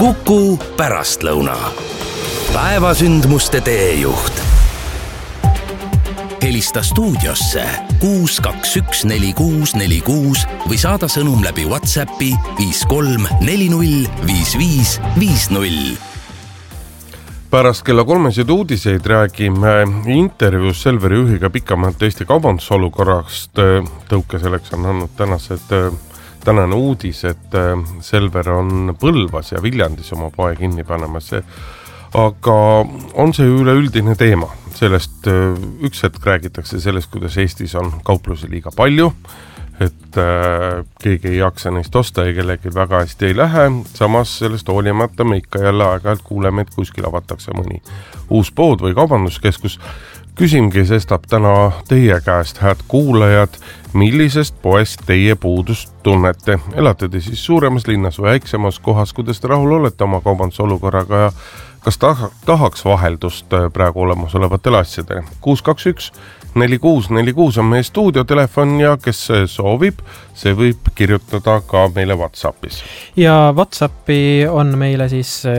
Kuku pärastlõuna. Päevasündmuste teejuht. Helista stuudiosse 6214646 või saada sõnum läbi WhatsAppi 53405550. Pärast kella 3 uudiseid räägime intervjuus Selveri juhiga pikemalt Eesti kaubandusolukorrast. Tõuke selleks on andnud tänane uudis, et Selver on Põlvas ja Viljandis oma poe kinni panemas. Aga on see üleüldine teema. Sellest üks hetk räägitakse sellest, kuidas Eestis on kauplusi liiga palju, et keegi ei jaksa neist osta ja kellegi väga hästi ei lähe. Samas sellest hoolimata me ikka jälle aeg-ajalt kuuleme, et kuskil avatakse mõni uus pood või kaubanduskeskus. Küsimgi sestap täna teie käest, head kuulajad, millisest poest teie puudust tunnete? Elate te siis suuremas linnas või väiksemas kohas, kuidas te rahul olete oma kaubandusolukorraga ja kas tahaks vaheldust praegu olemasolevatele asjadele? 6214646 on meie stuudiotelefon ja kes soovib, see võib kirjutada ka meile WhatsAppis. Ja WhatsAppi on meile siis